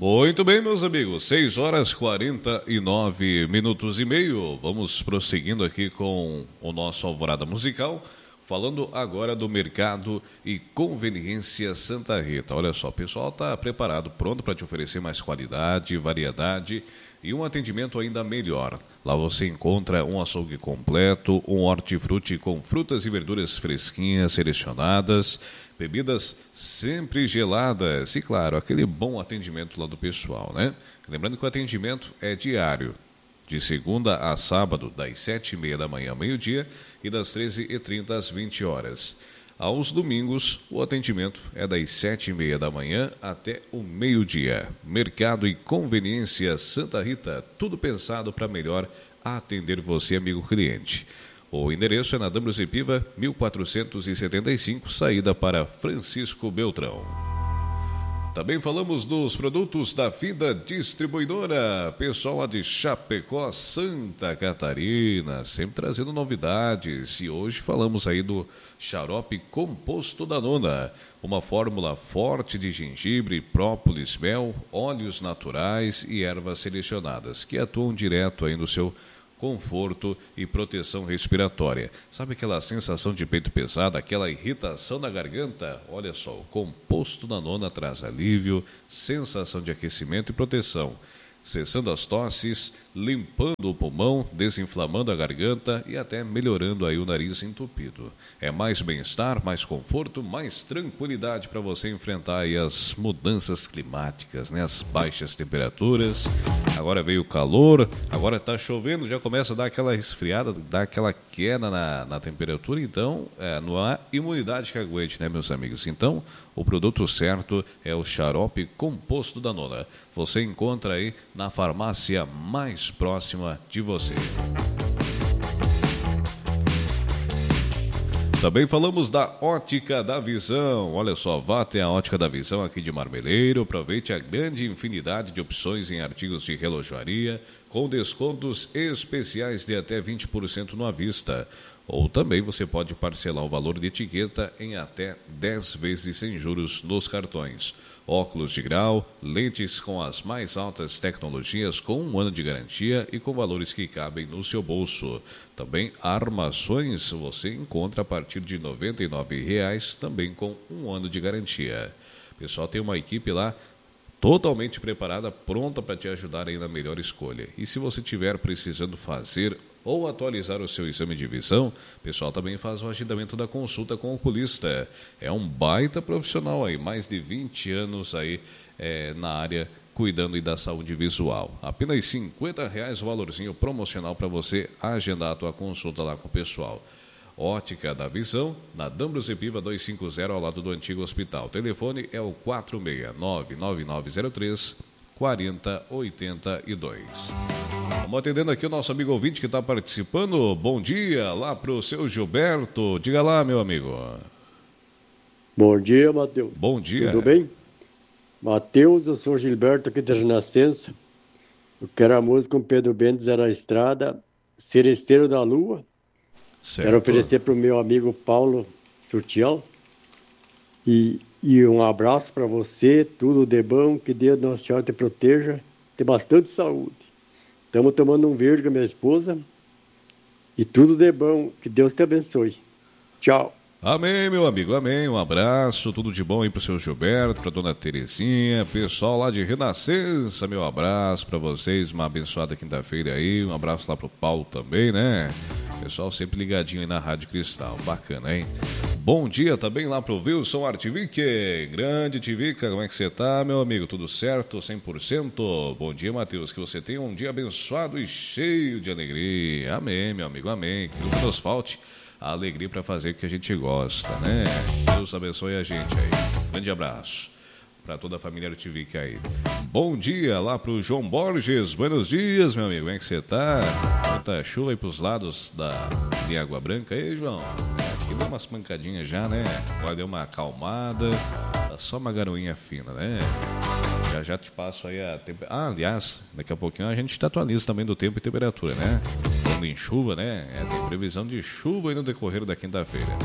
Muito bem, meus amigos, 6 horas 49 minutos e meio. Vamos prosseguindo aqui com o nosso Alvorada Musical, falando agora do Mercado e Conveniência Santa Rita. Olha só, o pessoal está preparado, pronto para te oferecer mais qualidade, variedade e um atendimento ainda melhor. Lá você encontra um açougue completo, um hortifruti com frutas e verduras fresquinhas, selecionadas, bebidas sempre geladas e, claro, aquele bom atendimento lá do pessoal, né? Lembrando que o atendimento é diário, de segunda a sábado, das 7h30 da manhã ao meio-dia e das 13h30 às 20 horas. Aos domingos, o atendimento é das 7h30 da manhã até o meio-dia. Mercado e Conveniência Santa Rita, tudo pensado para melhor atender você, amigo cliente. O endereço é na Dambrosy Piva, 1475, saída para Francisco Beltrão. Também falamos dos produtos da Vida Distribuidora, pessoal lá de Chapecó, Santa Catarina, sempre trazendo novidades. E hoje falamos aí do xarope composto da Nona, uma fórmula forte de gengibre, própolis, mel, óleos naturais e ervas selecionadas, que atuam direto aí no seu conforto e proteção respiratória. Sabe aquela sensação de peito pesado, aquela irritação na garganta? Olha só, o composto da Nona traz alívio, sensação de aquecimento e proteção, cessando as tosses, limpando o pulmão, desinflamando a garganta e até melhorando aí o nariz entupido. É mais bem-estar, mais conforto, mais tranquilidade para você enfrentar aí as mudanças climáticas, né? As baixas temperaturas. Agora veio o calor, agora está chovendo, já começa a dar aquela resfriada, dar aquela queda na temperatura, então não há imunidade que aguente, né, meus amigos? Então, o produto certo é o xarope composto da Nona. Você encontra aí na farmácia mais próxima de você. Também falamos da Ótica da Visão. Olha só, vá até a Ótica da Visão aqui de Marmeleiro. Aproveite a grande infinidade de opções em artigos de relojoaria, com descontos especiais de até 20% no à vista. Ou também você pode parcelar o valor de etiqueta em até 10 vezes sem juros nos cartões. Óculos de grau, lentes com as mais altas tecnologias com 1 ano de garantia e com valores que cabem no seu bolso. Também armações você encontra a partir de R$ 99,00, também com 1 ano de garantia. O pessoal tem uma equipe lá totalmente preparada, pronta para te ajudar aí na melhor escolha. E se você estiver precisando fazer ou atualizar o seu exame de visão, o pessoal também faz o agendamento da consulta com o oculista. É um baita profissional aí, mais de 20 anos aí na área, cuidando aí da saúde visual. Apenas R$ 50,00 o valorzinho promocional para você agendar a tua consulta lá com o pessoal. Ótica da Visão, na Dambrosy Piva 250, ao lado do antigo hospital. O telefone é o 469-9903-4082. Vamos atendendo aqui o nosso amigo ouvinte que está participando. Bom dia lá para o seu Gilberto. Diga lá, meu amigo. Bom dia, Matheus. Bom dia. Tudo bem? Matheus, eu sou Gilberto aqui da Renascença. Eu quero a música com Pedro Mendes, Era a Estrada, Seresteiro da Lua. Certo. Quero oferecer para o meu amigo Paulo Surtial. E um abraço para você, tudo de bom, que Deus Nossa Senhora te proteja, tenha bastante saúde. Estamos tomando um verde com a minha esposa e tudo de bom, que Deus te abençoe. Tchau. Amém, meu amigo, amém. Um abraço, tudo de bom aí pro seu Gilberto, pra dona Terezinha, pessoal lá de Renascença, meu abraço pra vocês, uma abençoada quinta-feira aí, um abraço lá pro Paulo também, né? Pessoal sempre ligadinho aí na Rádio Cristal, bacana, hein? Bom dia também lá pro Wilson Artivique, grande Tivica, como é que você tá, meu amigo? Tudo certo, 100%? Bom dia, Matheus, que você tenha um dia abençoado e cheio de alegria. Amém, meu amigo, amém. Que não nos falte a alegria para fazer o que a gente gosta, né? Deus abençoe a gente aí. Grande abraço para toda a família Artivic aí. Bom dia lá pro João Borges. Buenos dias, meu amigo. Como é que você tá? Muita chuva aí pros lados de Água Branca aí, João? Aqui deu umas pancadinhas já, né? Agora deu uma acalmada. Tá só uma garoinha fina, né? Já te passo aí a temperatura. Aliás, daqui a pouquinho a gente atualiza também do tempo e temperatura, né? Falando em chuva, né? Tem previsão de chuva aí no decorrer da quinta-feira. Mas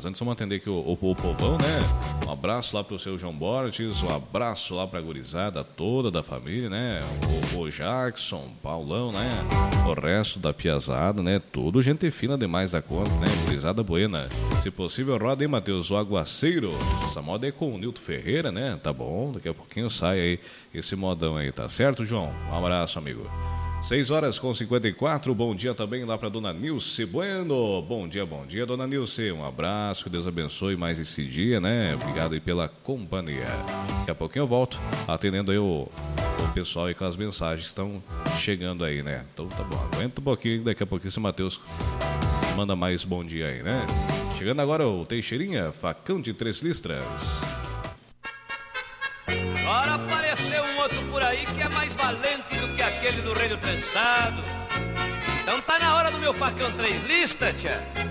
Mas antes vamos atender aqui o povão, né? Um abraço lá pro seu João Borges, um abraço lá pra gurizada toda da família, né? O Jackson, Paulão, né? O resto da piazada, né? Tudo gente fina demais da conta, né? Gurizada buena. Se possível, roda aí, Matheus, o Aguaceiro. Essa moda é com o Nilton Ferreira, né? Tá bom, daqui a pouquinho sai aí esse modão aí, tá certo, João? Um abraço, amigo. 6h54, bom dia também lá para dona Nilce Bueno. Bom dia, dona Nilce. Um abraço, que Deus abençoe mais esse dia, né? Obrigado aí pela companhia. Daqui a pouquinho eu volto, atendendo aí o pessoal e com as mensagens que estão chegando aí, né? Então tá bom, aguenta um pouquinho, daqui a pouquinho esse Matheus manda mais bom dia aí, né? Chegando agora o Teixeirinha, facão de 3 listras. Agora apareceu um outro por aí que é mais valente do que aquele do rei do trançado. Então tá na hora do meu facão 3 listras, tia.